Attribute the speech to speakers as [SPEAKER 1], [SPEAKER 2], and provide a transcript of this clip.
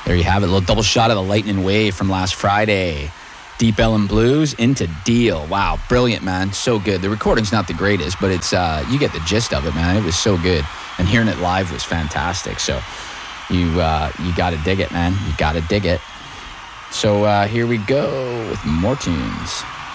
[SPEAKER 1] There you have it. A little double shot of the Lightning Wave from last Friday. Deep Ellum Blues into Deal. Wow, brilliant, man. So good. The recording's not the greatest, but it's you get the gist of it, man. It was so good. And hearing it live was fantastic. So you got to dig it, man. You got to dig it. So here we go with more tunes.